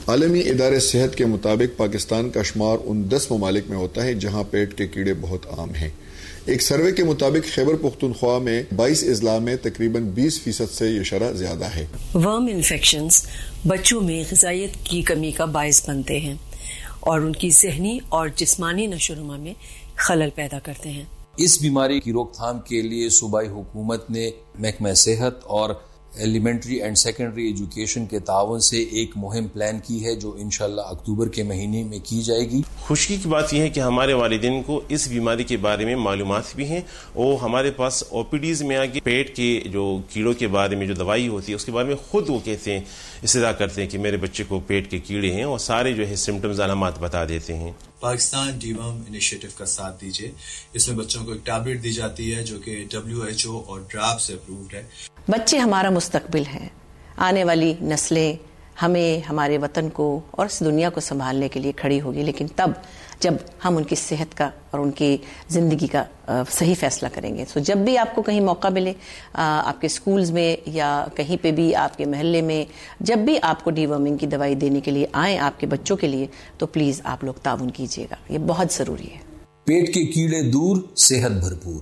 عالمی ادارے صحت کے مطابق پاکستان کا شمار ان 10 ممالک میں ہوتا ہے جہاں پیٹ کے کیڑے بہت عام ہیں۔ ایک سروے کے مطابق خیبر پختونخوا میں 22 اضلاع میں تقریباً 20% سے یہ شرح زیادہ ہے۔ ورم انفیکشنز بچوں میں غذائیت کی کمی کا باعث بنتے ہیں اور ان کی ذہنی اور جسمانی نشو و نما میں خلل پیدا کرتے ہیں۔ اس بیماری کی روک تھام کے لیے صوبائی حکومت نے محکمہ صحت اور ایلیمنٹری اینڈ سیکنڈری ایجوکیشن کے تعاون سے ایک مہم پلان کی ہے جو انشاءاللہ اکتوبر کے مہینے میں کی جائے گی۔ خوشی کی بات یہ ہے کہ ہمارے والدین کو اس بیماری کے بارے میں معلومات بھی ہیں اور ہمارے پاس او پی ڈیز میں آگے پیٹ کے جو کیڑوں کے بارے میں جو دوائی ہوتی ہے اس کے بارے میں خود وہ کہتے ہیں، استدعا کرتے ہیں کہ میرے بچے کو پیٹ کے کیڑے ہیں اور سارے جو ہے سمٹمز علامات بتا دیتے ہیں۔ پاکستان ڈی ورم انیشیٹو کا ساتھ دیجیے، اس میں بچوں کو ایک ٹیبلٹ دی جاتی ہے جو کہ WHO اور ڈراپ سے اپرووڈ ہے۔ بچے ہمارا مستقبل ہیں، آنے والی نسلیں ہمیں ہمارے وطن کو اور اس دنیا کو سنبھالنے کے لیے کھڑی ہوگی، لیکن تب جب ہم ان کی صحت کا اور ان کی زندگی کا صحیح فیصلہ کریں گے۔ جب بھی آپ کو کہیں موقع ملے، آپ کے سکولز میں یا کہیں پہ بھی آپ کے محلے میں جب بھی آپ کو ڈی ورمنگ کی دوائی دینے کے لیے آئیں آپ کے بچوں کے لیے، تو پلیز آپ لوگ تعاون کیجیے گا، یہ بہت ضروری ہے۔ پیٹ کے کیڑے دور، صحت بھرپور۔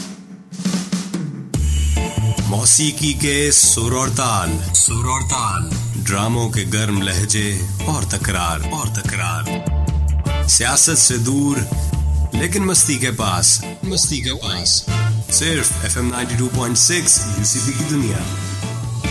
موسیقی کے سر اور تال، ڈراموں کے گرم لہجے اور تکرار، سیاست سے دور لیکن مستی کے پاس، صرف FM 92.6 UCP کی دنیا۔